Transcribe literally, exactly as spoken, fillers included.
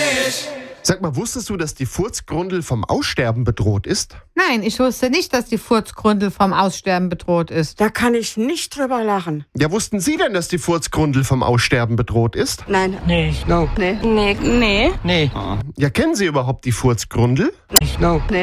Sag mal, wusstest du, dass die Furzgrundel vom Aussterben bedroht ist? Nein, ich wusste nicht, dass die Furzgrundel vom Aussterben bedroht ist. Da kann ich nicht drüber lachen. Ja, wussten Sie denn, dass die Furzgrundel vom Aussterben bedroht ist? Nein. Nee. No. Nee. Nee, nee. Nee. Ja, kennen Sie überhaupt die Furzgrundel? No. Nee.